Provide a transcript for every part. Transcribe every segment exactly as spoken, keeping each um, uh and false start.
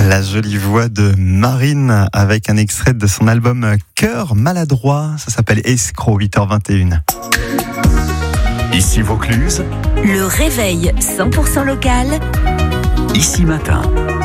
La jolie voix de Marine avec un extrait de son album Cœur maladroit. Ça s'appelle Escroc, huit heures vingt et une. Ici Vaucluse. Le réveil cent pour cent local. Ici Matin.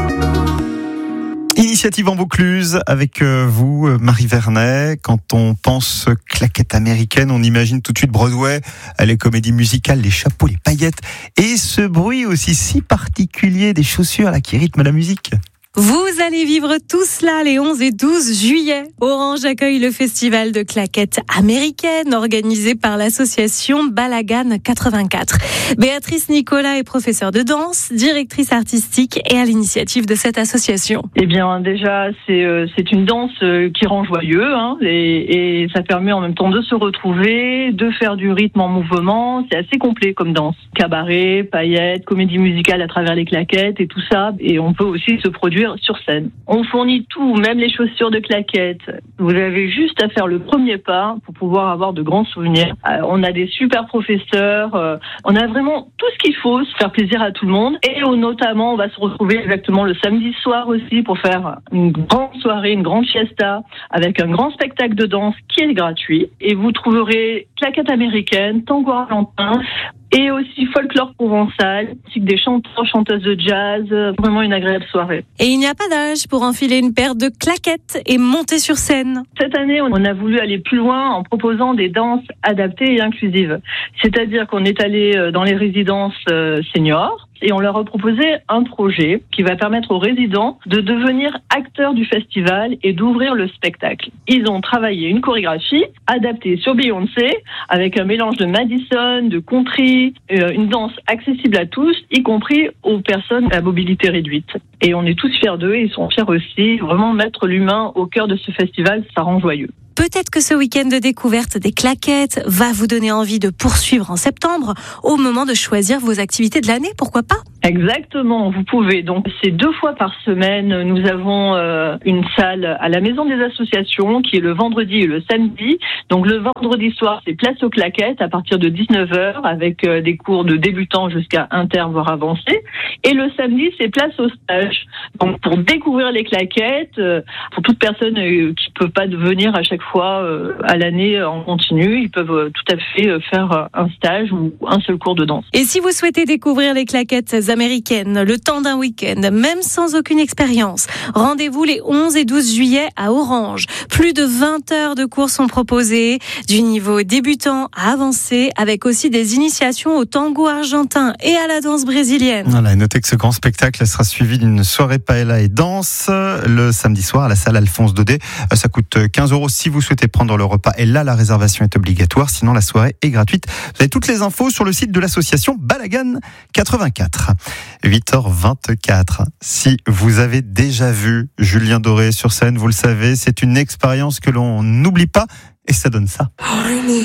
Initiative en Vaucluse avec vous, Marie Vernet. Quand on pense claquette américaine, on imagine tout de suite Broadway, les comédies musicales, les chapeaux, les paillettes et ce bruit aussi si particulier des chaussures là qui rythment la musique. Vous allez vivre tout cela les onze et douze juillet. Orange accueille le festival de claquettes américaines organisé par l'association Balagan quatre-vingt-quatre. Béatrice Nicolas est professeure de danse, directrice artistique et à l'initiative de cette association. Eh bien, déjà, c'est euh, c'est une danse euh, qui rend joyeux, hein, et, et ça permet en même temps de se retrouver, de faire du rythme en mouvement. C'est assez complet comme danse. Cabaret, paillettes, comédie musicale à travers les claquettes et tout ça. Et on peut aussi se produire sur scène. On fournit tout, même les chaussures de claquettes. Vous avez juste à faire le premier pas pour pouvoir avoir de grands souvenirs. Euh, on a des super professeurs, euh, on a vraiment tout ce qu'il faut, se faire plaisir à tout le monde. Et euh, notamment, on va se retrouver exactement le samedi soir aussi pour faire une grande soirée, une grande fiesta avec un grand spectacle de danse qui est gratuit. Et vous trouverez claquettes américaines, tango argentin, et aussi folklore provençal, ainsi que des chanteurs, chanteuses de jazz. Vraiment une agréable soirée. Et il n'y a pas d'âge pour enfiler une paire de claquettes et monter sur scène. Cette année, on a voulu aller plus loin en proposant des danses adaptées et inclusives. C'est-à-dire qu'on est allé dans les résidences seniors et on leur a proposé un projet qui va permettre aux résidents de devenir acteurs du festival et d'ouvrir le spectacle. Ils ont travaillé une chorégraphie adaptée sur Beyoncé avec un mélange de Madison, de country, une danse accessible à tous, y compris aux personnes à mobilité réduite. Et on est tous fiers d'eux et ils sont fiers aussi. Vraiment mettre l'humain au cœur de ce festival, ça rend joyeux. Peut-être que ce week-end de découverte des claquettes va vous donner envie de poursuivre en septembre au moment de choisir vos activités de l'année, pourquoi pas ? Exactement, vous pouvez. Donc c'est deux fois par semaine, nous avons euh, une salle à la Maison des Associations qui est le vendredi et le samedi. Donc le vendredi soir, c'est place aux claquettes à partir de dix-neuf heures avec euh, des cours de débutants jusqu'à inter voire avancés. Et le samedi, c'est place au stage. Donc pour découvrir les claquettes, euh, pour toute personne euh, qui peut pas venir à chaque fois euh, à l'année en continu, ils peuvent euh, tout à fait euh, faire un stage ou un seul cours de danse. Et si vous souhaitez découvrir les claquettes américaines, le temps d'un week-end, même sans aucune expérience, rendez-vous les onze et douze juillet à Orange. Plus de vingt heures de cours sont proposés, du niveau débutant à avancé, avec aussi des initiations au tango argentin et à la danse brésilienne. Voilà, notez que ce grand spectacle sera suivi d'une soirée paella et danse le samedi soir à la salle Alphonse Daudet. Ça coûte quinze euros si vous souhaitez prendre le repas, et là la réservation est obligatoire, sinon la soirée est gratuite. Vous avez toutes les infos sur le site de l'association Balagan quatre-vingt-quatre. huit heures vingt-quatre. Si vous avez déjà vu Julien Doré sur scène, vous le savez, c'est une expérience que l'on n'oublie pas et ça donne ça.